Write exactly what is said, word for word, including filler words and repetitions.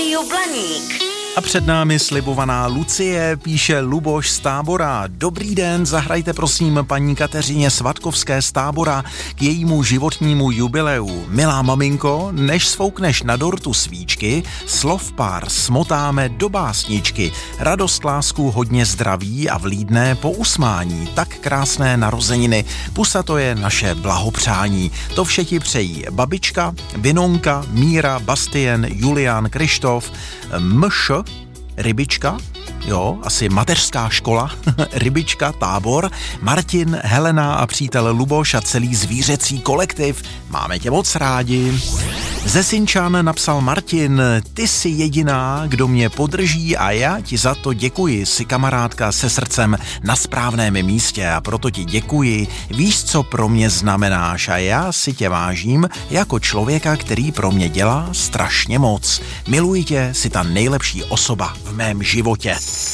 Rádio Blaník. A před námi slibovaná Lucie, píše Luboš z Tábora. Dobrý den, zahrajte prosím paní Kateřině Svatkovské z Tábora k jejímu životnímu jubileu. Milá maminko, než svoukneš na dortu svíčky, slov pár smotáme do básničky. Radost, lásku, hodně zdraví a vlídné pousmání. Tak krásné narozeniny. Pusa, to je naše blahopřání. To vše ti přejí babička, Vinonka, Míra, Bastien, Julián, Krištof, Mš, Rybička, jo, asi mateřská škola, Rybička, Tábor, Martin, Helena a přítel Luboš a celý zvířecí kolektiv. Máme tě moc rádi. Ze Sinčan napsal Martin, ty jsi jediná, kdo mě podrží a já ti za to děkuji, jsi kamarádka se srdcem na správném místě a proto ti děkuji. Víš, co pro mě znamenáš a já si tě vážím jako člověka, který pro mě dělá strašně moc. Miluji tě, jsi ta nejlepší osoba v mém životě.